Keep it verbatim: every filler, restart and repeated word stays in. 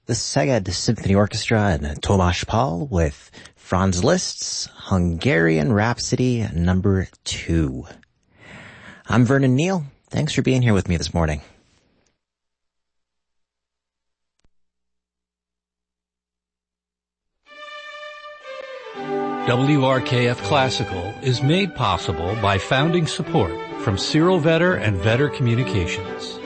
the Szeged Symphony Orchestra and Tomasz Paul with Franz Liszt's Hungarian Rhapsody number two. I'm Vernon Neal. Thanks for being here with me this morning. W R K F Classical is made possible by founding support from Cyril Vetter and Vetter Communications.